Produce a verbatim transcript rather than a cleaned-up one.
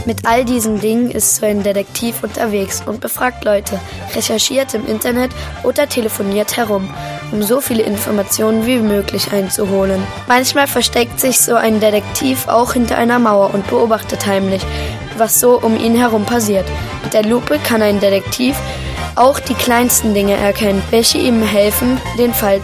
Mit all diesen Dingen ist so ein Detektiv unterwegs und befragt Leute, recherchiert im Internet oder telefoniert herum, um so viele Informationen wie möglich einzuholen. Manchmal versteckt sich so ein Detektiv auch hinter einer Mauer und beobachtet heimlich, was so um ihn herum passiert. Mit der Lupe kann ein Detektiv auch die kleinsten Dinge erkennen, welche ihm helfen, den Fall